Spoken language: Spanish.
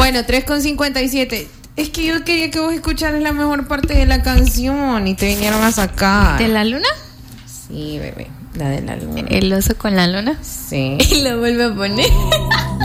Bueno, 3:57. Es que yo quería que vos escucharas la mejor parte de la canción y te vinieron a sacar. ¿De la luna? Sí, bebé, la de la luna. ¿El oso con la luna? Sí. Y lo vuelve a poner.